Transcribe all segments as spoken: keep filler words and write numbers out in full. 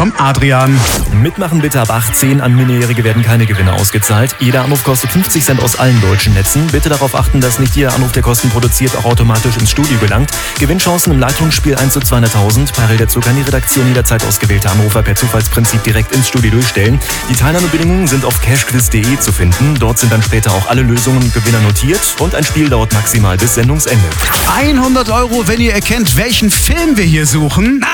vom Adrian. Mitmachen bitte ab achtzehn. An Minderjährige werden keine Gewinne ausgezahlt. Jeder Anruf kostet fünfzig Cent aus allen deutschen Netzen. Bitte darauf achten, dass nicht jeder Anruf, der Kosten produziert, auch automatisch ins Studio gelangt. Gewinnchancen im Leitungsspiel eins zu zweihunderttausend. Parallel dazu kann die Redaktion jederzeit ausgewählte Anrufer per Zufallsprinzip direkt ins Studio durchstellen. Die Teilnahmebedingungen sind auf cashquiz punkt de zu finden. Dort sind dann später auch alle Lösungen und Gewinner notiert. Und ein Spiel dauert maximal bis Sendungsende. hundert Euro, wenn ihr erkennt, welchen Film wir hier suchen.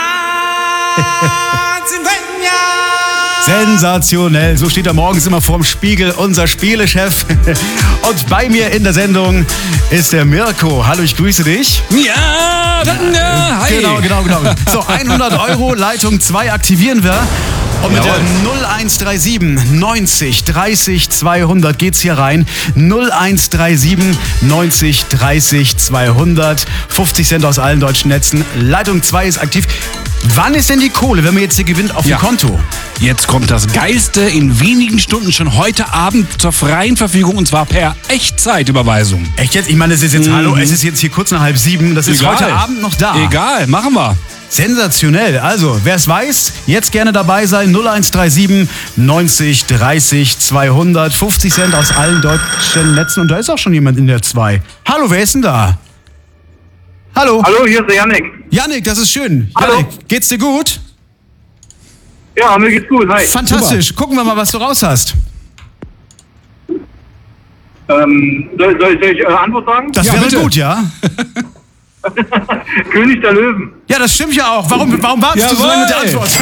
Sensationell, so steht er morgens immer vorm Spiegel, unser Spielechef. Und bei mir in der Sendung ist der Mirko. Hallo, ich grüße dich. Ja, dann, ja, hi. Genau, genau, genau. So, hundert Euro, Leitung zwei aktivieren wir. Und mit Jawohl. der null eins drei sieben neunzig dreißig zweihundert geht's hier rein. null eins drei sieben neunzig dreißig zweihundert. fünfzig Cent aus allen deutschen Netzen. Leitung zwei ist aktiv. Wann ist denn die Kohle, wenn man jetzt hier gewinnt, auf dem Ja. Konto? Jetzt kommt das Geilste in wenigen Stunden schon heute Abend zur freien Verfügung und zwar per Echtzeitüberweisung. Echt jetzt? Ich meine, es ist jetzt, hallo, es ist jetzt hier kurz nach halb sieben. Das ist Egal. heute Abend noch da. Egal, machen wir. Sensationell. Also, wer es weiß, jetzt gerne dabei sein. null eins drei sieben neunzig dreißig zweihundert. fünfzig Cent aus allen deutschen Netzen. Und da ist auch schon jemand in der zwei. Hallo, wer ist denn da? Hallo. Hallo, hier ist der Yannick. Yannick, das ist schön. Hallo. Yannick, geht's dir gut? Ja, mir geht's gut. Hi. Fantastisch. Gucken wir mal, was du raus hast. Ähm, soll, soll, soll ich äh, Antwort sagen? Das Ja, wäre bitte. gut, ja? König der Löwen. Ja, das stimmt ja auch. Warum, warum wartest du so lange mit der Jawohl. Antwort?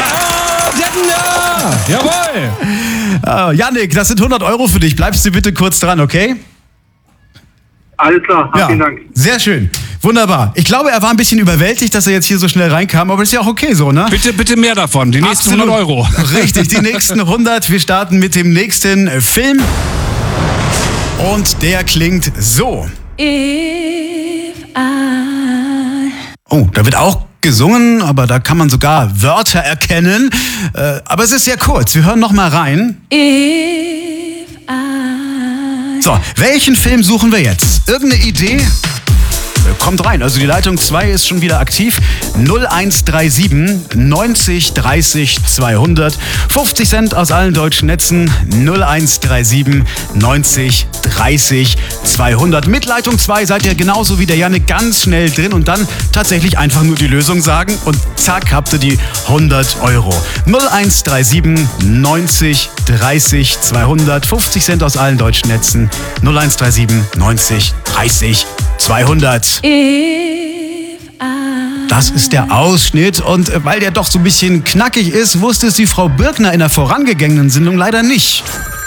Ja, jawohl. Äh, Yannick, das sind hundert Euro für dich. Bleibst du bitte kurz dran, okay? Alles klar, Ja, vielen Dank. sehr schön. Wunderbar. Ich glaube, er war ein bisschen überwältigt, dass er jetzt hier so schnell reinkam, aber ist ja auch okay so, ne? Bitte, bitte mehr davon. Die nächsten Absolut. hundert Euro. Richtig, die nächsten hundert. Wir starten mit dem nächsten äh, Film. Und der klingt so. If I Oh, da wird auch gesungen, aber da kann man sogar Wörter erkennen. Äh, aber es ist sehr kurz. Wir hören noch mal rein. If I So, welchen Film suchen wir jetzt? Irgendeine Idee? Kommt rein. Also die Leitung zwei ist schon wieder aktiv. null eins drei sieben neunzig dreißig zweihundert. fünfzig Cent aus allen deutschen Netzen. null eins drei sieben neunzig dreißig zweihundert. Mit Leitung zwei seid ihr genauso wie der Yannick ganz schnell drin und dann tatsächlich einfach nur die Lösung sagen und zack, habt ihr die hundert Euro. null eins drei sieben neunzig dreißig zweihundert. fünfzig Cent aus allen deutschen Netzen. null eins drei sieben neunzig dreißig zweihundert. if I Das ist der Ausschnitt und äh, weil der doch so ein bisschen knackig ist, wusste es die Frau Birkner in der vorangegangenen Sendung leider nicht.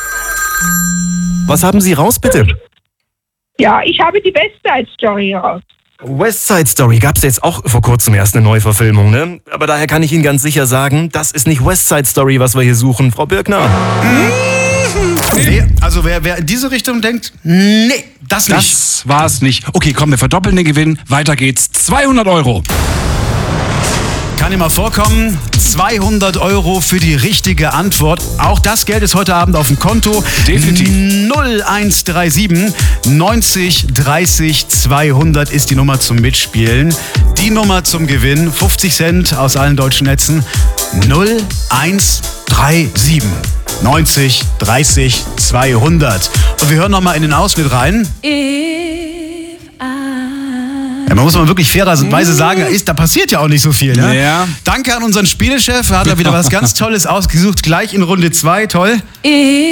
Was haben Sie raus, bitte? Ja, ich habe die Westside-Story raus. West Side Story gab's jetzt auch vor kurzem erst eine Neuverfilmung, ne? Aber daher kann ich Ihnen ganz sicher sagen, das ist nicht West Side Story, was wir hier suchen, Frau Birkner. Nee, also wer, wer in diese Richtung denkt, nee, das nicht. Das war's nicht. Okay, komm, wir verdoppeln den Gewinn. Weiter geht's. zweihundert Euro. Kann immer vorkommen. zweihundert Euro für die richtige Antwort. Auch das Geld ist heute Abend auf dem Konto. Definitiv. null eins drei sieben neunzig dreißig zweihundert ist die Nummer zum Mitspielen. Die Nummer zum Gewinn. fünfzig Cent aus allen deutschen Netzen. null eins drei sieben neunzig dreißig zweihundert. Und wir hören nochmal in den Ausschnitt rein. if I Ja, man muss mal wirklich fairerweise sagen, ist, da passiert ja auch nicht so viel. Ne? Ja. Danke an unseren Spielechef, er hat da wieder was ganz Tolles ausgesucht. Gleich in Runde zwei, toll. if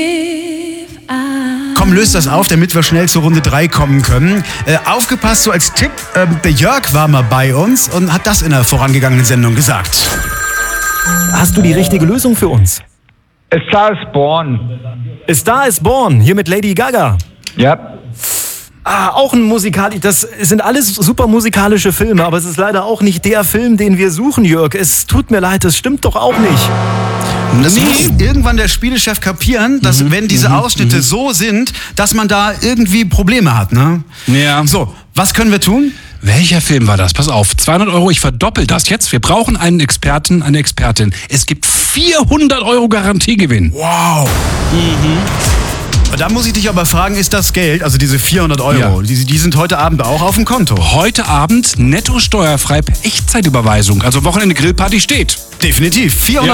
I Komm, löst das auf, damit wir schnell zur Runde drei kommen können. Äh, aufgepasst, so als Tipp, äh, der Jörg war mal bei uns und hat das in der vorangegangenen Sendung gesagt. Hast du die richtige Lösung für uns? A Star is Born. A Star is Born, hier mit Lady Gaga. Ja. Ah, auch ein Musikal. Das sind alles super musikalische Filme, aber es ist leider auch nicht der Film, den wir suchen, Jörg. Es tut mir leid, das stimmt doch auch nicht. Und das muss irgendwann der Spielechef kapieren, dass wenn diese Ausschnitte so sind, dass man da irgendwie Probleme hat. Ne? Ja. So, was können wir tun? Welcher Film war das? Pass auf, zweihundert Euro, ich verdoppel das jetzt. Wir brauchen einen Experten, eine Expertin. Es gibt vierhundert Euro Garantiegewinn. Wow. Da muss ich dich aber fragen, ist das Geld, also diese vierhundert Euro, Ja. die, die sind heute Abend auch auf dem Konto? Heute Abend netto steuerfrei per Echtzeitüberweisung. Also Wochenende Grillparty steht. Definitiv. vierhundert